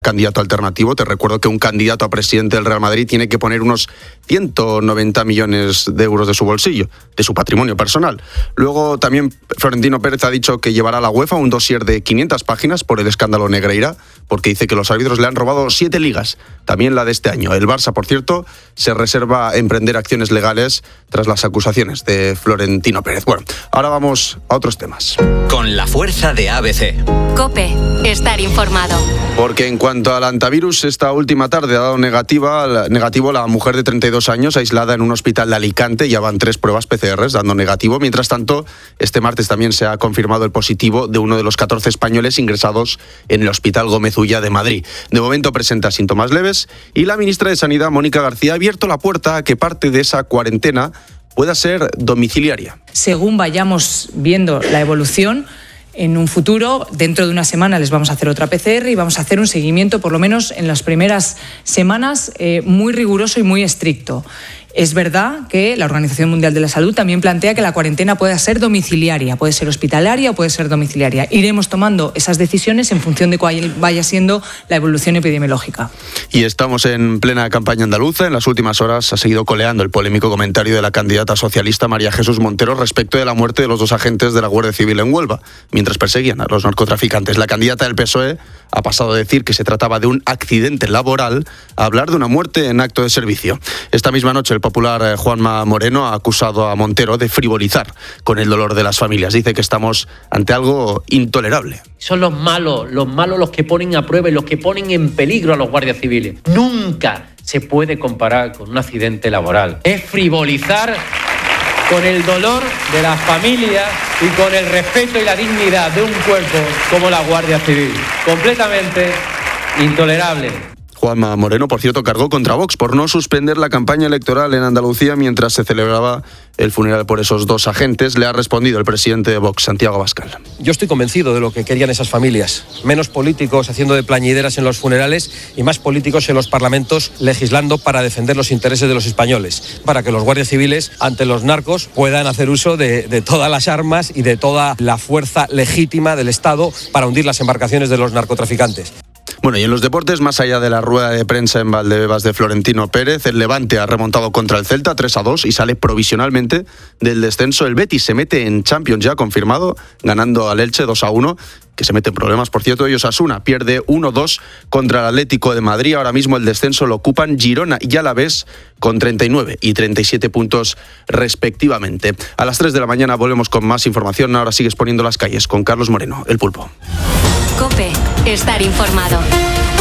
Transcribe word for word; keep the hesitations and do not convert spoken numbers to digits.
candidato alternativo. Te recuerdo que un candidato a presidente del Real Madrid tiene que poner unos ciento noventa millones de euros de su bolsillo, de su patrimonio personal. Luego también Florentino Pérez ha dicho que llevará a la UEFA un dossier de quinientas páginas por el escándalo Negreira, porque dice que los árbitros le han robado siete ligas, también la de este año. El Barça, por cierto, se reserva emprender acciones legales tras las acusaciones de Florentino Pérez. Bueno, ahora vamos a otros temas. Con la fuerza de A B C. COPE, estar informado. Porque en cuanto al antivirus, esta última tarde ha dado negativa, negativo la mujer de treinta y dos años aislada en un hospital de Alicante. Ya van tres pruebas P C Rs dando negativo. Mientras tanto, este martes también se ha confirmado el positivo de uno de los catorce españoles ingresados en el Hospital Gómez Ulla de Madrid. De momento presenta síntomas leves y la ministra de Sanidad, Mónica García, ha abierto la puerta a que parte de esa cuarentena pueda ser domiciliaria. Según vayamos viendo la evolución, en un futuro, dentro de una semana, les vamos a hacer otra P C R y vamos a hacer un seguimiento, por lo menos en las primeras semanas, eh, muy riguroso y muy estricto. Es verdad que la Organización Mundial de la Salud también plantea que la cuarentena pueda ser domiciliaria, puede ser hospitalaria o puede ser domiciliaria. Iremos tomando esas decisiones en función de cuál vaya siendo la evolución epidemiológica. Y estamos en plena campaña andaluza. En las últimas horas ha seguido coleando el polémico comentario de la candidata socialista María Jesús Montero respecto de la muerte de los dos agentes de la Guardia Civil en Huelva, mientras perseguían a los narcotraficantes. La candidata del P S O E ha pasado a decir que se trataba de un accidente laboral a hablar de una muerte en acto de servicio. Esta misma noche el popular Juanma Moreno ha acusado a Montero de frivolizar con el dolor de las familias. Dice que estamos ante algo intolerable. Son los malos, los malos los que ponen a prueba y los que ponen en peligro a los guardias civiles. Nunca se puede comparar con un accidente laboral. Es frivolizar con el dolor de las familias y con el respeto y la dignidad de un cuerpo como la Guardia Civil. Completamente intolerable. Juanma Moreno, por cierto, cargó contra Vox por no suspender la campaña electoral en Andalucía mientras se celebraba el funeral por esos dos agentes. Le ha respondido el presidente de Vox, Santiago Abascal. Yo estoy convencido de lo que querían esas familias. Menos políticos haciendo de plañideras en los funerales y más políticos en los parlamentos legislando para defender los intereses de los españoles, para que los guardias civiles ante los narcos puedan hacer uso de, de todas las armas y de toda la fuerza legítima del Estado para hundir las embarcaciones de los narcotraficantes. Bueno, y en los deportes, más allá de la rueda de prensa en Valdebebas de Florentino Pérez, el Levante ha remontado contra el Celta tres a dos y sale provisionalmente del descenso. El Betis se mete en Champions ya confirmado, ganando al Elche dos a uno, que se mete en problemas, por cierto. Y Osasuna pierde uno dos contra el Atlético de Madrid. Ahora mismo el descenso lo ocupan Girona y Alavés con treinta y nueve y treinta y siete puntos respectivamente. A las tres de la mañana volvemos con más información. Ahora sigues poniendo las calles con Carlos Moreno, el Pulpo. COPE, estar informado.